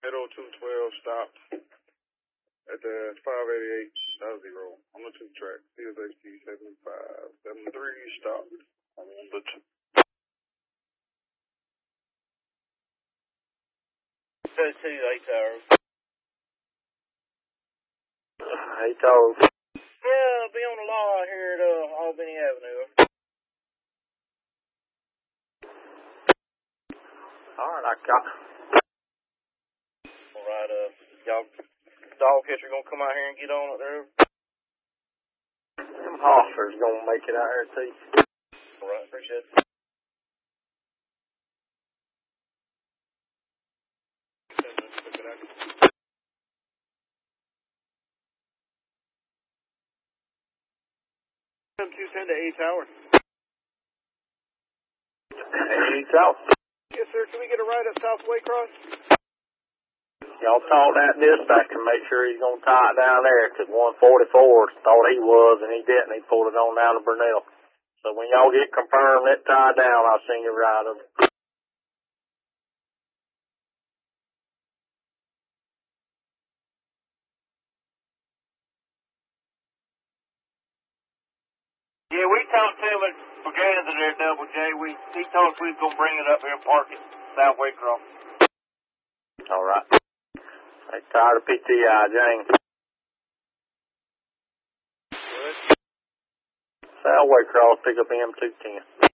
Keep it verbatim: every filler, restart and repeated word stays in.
eight oh two twelve stopped at the five eighty-eight zero on the two track. C S H T seventy-five seventy-three stopped on the two. Two, eight hours. Eight hours. Yeah, be on the law out here at uh, Albany Avenue. Alright, I got Alright, uh, y'all, dog catcher gonna come out here and get on it there? Them officers gonna make it out here too. Alright, appreciate it. two ten to eight Tower. Eight South. Yes, sir. Can we get a ride up South Waycross? Y'all call that dispatch and make sure he's gonna tie it down there, cause one forty-four thought he was and he didn't. He pulled it on down to Burnell. So when y'all get confirmed that tie down, I'll send you a ride of it. Yeah, we talked to him at Brigada there, Double J. We, he told us we was going to bring it up here and park it South Waycross. All right. They tired of P T I, James. South Waycross, pick up M two ten.